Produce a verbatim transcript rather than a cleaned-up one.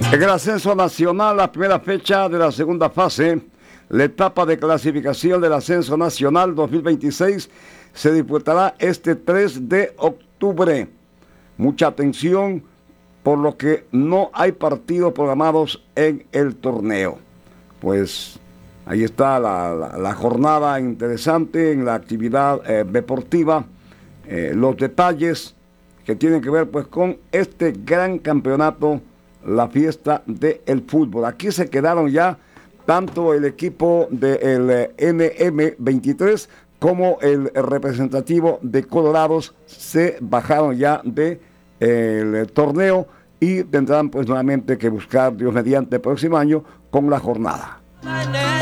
En el ascenso nacional, la primera fecha de la segunda fase, la etapa de clasificación del ascenso nacional dos mil veintiséis se disputará este tres de octubre. Mucha atención por lo que no hay partidos programados en el torneo. Pues ahí está la, la, la jornada interesante en la actividad eh, deportiva, eh, los detalles que tienen que ver pues con este gran campeonato, la fiesta del fútbol. Aquí se quedaron ya tanto el equipo del eh, N M veintitrés como el representativo de Colorados se bajaron ya del de, torneo y tendrán pues nuevamente que buscar, Dios mediante, el próximo año con la jornada.